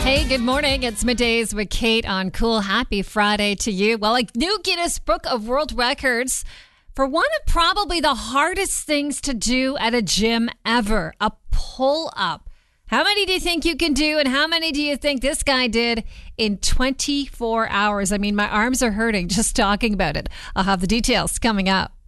Hey, good morning. It's Middays with Kate on Cool. Happy Friday to you. Well, a new Guinness Book of World Records for one of probably the hardest things to do at a gym ever, a pull-up. How many do you think you can do, and how many do you think this guy did in 24 hours? I mean, my arms are hurting just talking about it. I'll have the details coming up.